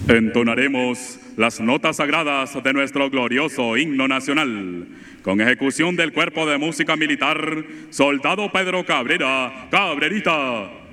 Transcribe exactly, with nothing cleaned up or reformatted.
Entonaremos las notas sagradas de nuestro glorioso himno nacional, con ejecución del Cuerpo de Música Militar, Soldado Pedro Cabrera, Cabrerita.